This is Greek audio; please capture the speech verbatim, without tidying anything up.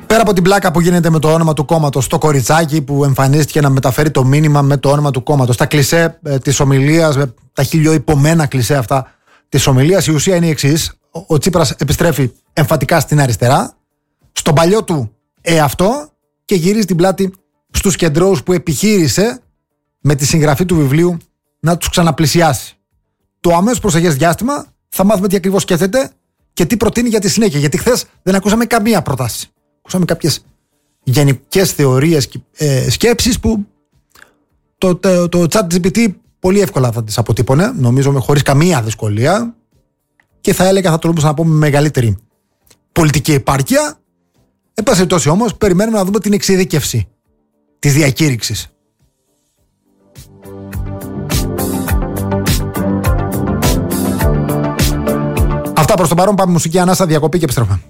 Πέρα από την πλάκα που γίνεται με το όνομα του κόμματος, το κοριτσάκι που εμφανίστηκε να μεταφέρει το μήνυμα με το όνομα του κόμματος, τα κλισέ ε, της ομιλίας, με τα χιλιοϊπωμένα κλισέ αυτά της ομιλίας, η ουσία είναι η εξής. Ο, ο Τσίπρας επιστρέφει εμφατικά στην αριστερά, στον παλιό του εαυτό και γυρίζει την πλάτη στους κεντρώους που επιχείρησε με τη συγγραφή του βιβλίου να τους ξαναπλησιάσει. Το αμέσως προσεχές διάστημα θα μάθουμε τι ακριβώς σκέφτεται και τι προτείνει για τη συνέχεια. Γιατί χθες δεν ακούσαμε καμία πρόταση. Ακούσαμε κάποιες γενικές θεωρίες και ε, σκέψεις που το, το, το ChatGPT πολύ εύκολα θα τις αποτύπωνε, νομίζω χωρίς καμία δυσκολία, και θα έλεγα, θα τολμούσα να πω, με μεγαλύτερη πολιτική επάρκεια. Εν πάση περιπτώσει όμως, περιμένουμε να δούμε την εξειδίκευση της διακήρυξης. Αυτά προς το παρόν. Πάμε μουσική ανάσα, διακοπή και επιστρέφουμε.